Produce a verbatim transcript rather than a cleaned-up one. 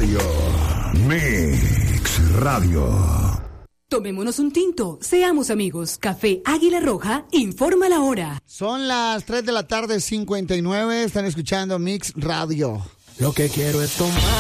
diario. Mix Radio. Tomémonos un tinto, seamos amigos. Café Águila Roja informa la hora. Son las tres de la tarde, cincuenta y nueve. Están escuchando Mix Radio. Lo que quiero es tomar